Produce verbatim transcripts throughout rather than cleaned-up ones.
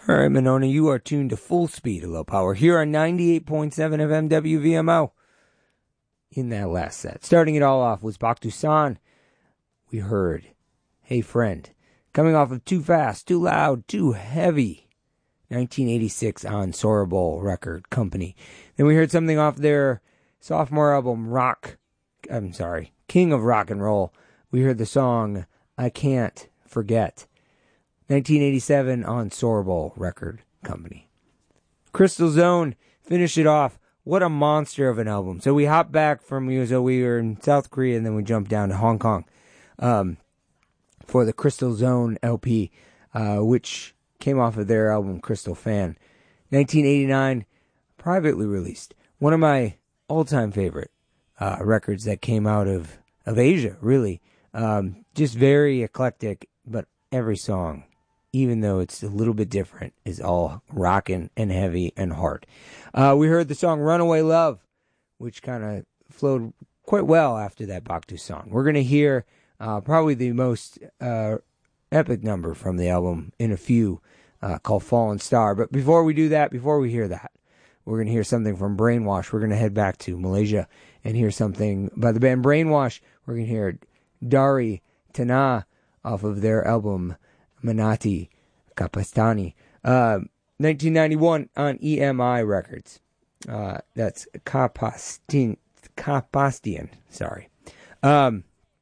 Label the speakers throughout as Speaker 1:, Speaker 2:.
Speaker 1: All right, Monona, you are tuned to Full Speed at Low Power here on ninety-eight point seven F M W V M O. In that last set, starting it all off was Bakhtu We heard Hey Friend, coming off of Too Fast, Too Loud, Too Heavy, nineteen eighty-six on Sorable Record Company. Then we heard something off their sophomore album, Rock, I'm sorry, King of Rock and Roll. We heard the song I Can't Forget, nineteen eighty-seven on Sorable Record Company. Crystal Zone finished it off. What a monster of an album. So we hopped back from, so we were in South Korea and then we jumped down to Hong Kong um, for the Crystal Zone L P, uh, which came off of their album Crystal Fan. nineteen eighty-nine, privately released. One of my all-time favorite uh, records that came out of, of Asia, really. Um, just very eclectic, but every song, even though it's a little bit different, is all rockin' and heavy and hard. Uh, we heard the song Runaway Love, which kind of flowed quite well after that Bakhtu song. We're going to hear uh, probably the most uh, epic number from the album in a few, uh, called Fallen Star. But before we do that, before we hear that, we're going to hear something from Brainwash. We're going to head back to Malaysia and hear something by the band Brainwash. We're going to hear Dari Tanah off of their album Manati Kapastani. Uh, nineteen ninety-one on E M I Records. Uh, that's Kapastin, Kapastian. Sorry. Um,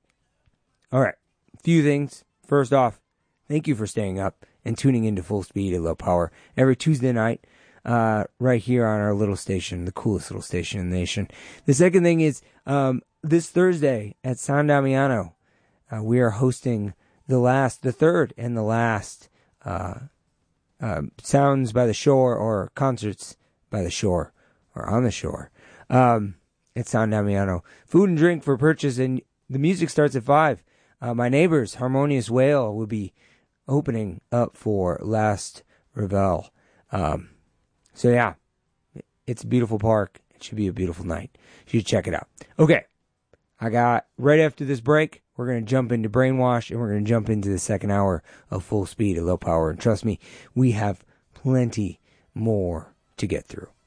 Speaker 1: all right. A few things. First off, thank you for staying up and tuning into Full Speed at Low Power every Tuesday night, uh, right here on our little station, the coolest little station in the nation. The second thing is, um, this Thursday at San Damiano, uh, we are hosting the last, the third and the last uh, uh, Sounds by the Shore, or Concerts by the Shore, or on the shore, um, at San Damiano. Food and drink for purchase, and the music starts at five. Uh, my neighbors, Harmonious Whale, will be opening up for Last Revel. Um, so yeah, it's a beautiful park. It should be a beautiful night. You should check it out. Okay, I got, right after this break, we're going to jump into Brainwash, and we're going to jump into the second hour of Full Speed at Low Power. And trust me, we have plenty more to get through.